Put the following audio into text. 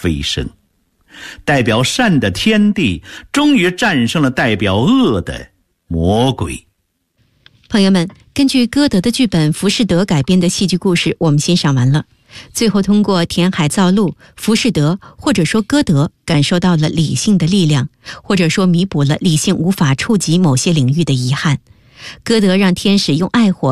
飞升。代表善的天帝终于战胜了代表恶的魔鬼。 朋友们，根据歌德的剧本《浮士德》改编的戏剧故事我们欣赏完了，最后通过填海造陆，浮士德或者说歌德感受到了理性的力量，或者说弥补了理性无法触及某些领域的遗憾。歌德让天使用爱火